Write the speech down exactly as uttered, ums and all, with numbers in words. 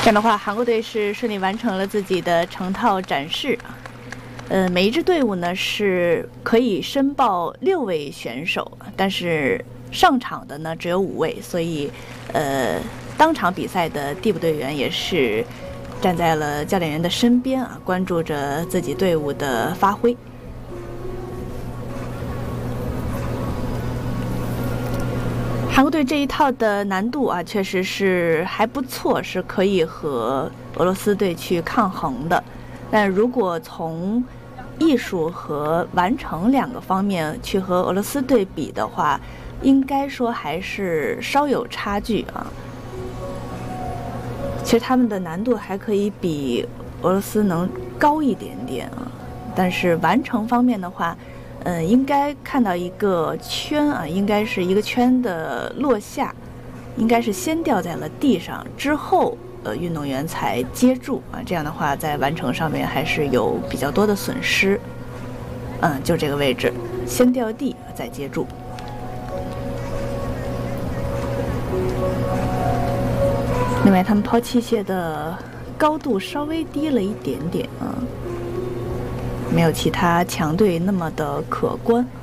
这样的话，韩国队是顺利完成了自己的成套展示。呃，每一支队伍呢是可以申报六位选手，但是上场的呢只有五位，所以呃，当场比赛的替补队员也是站在了教练员的身边啊，关注着自己队伍的发挥。韩国队这一套的难度啊，确实是还不错，是可以和俄罗斯队去抗衡的。但如果从艺术和完成两个方面去和俄罗斯队比的话，应该说还是稍有差距啊。其实他们的难度还可以比俄罗斯能高一点点啊，但是完成方面的话，呃，应该看到一个圈啊，应该是一个圈的落下，应该是先掉在了地上，之后呃运动员才接住啊，这样的话在完成上面还是有比较多的损失。嗯，就这个位置，先掉地再接住。另外，他们抛器械的高度稍微低了一点点啊。没有其他强队那么的可观。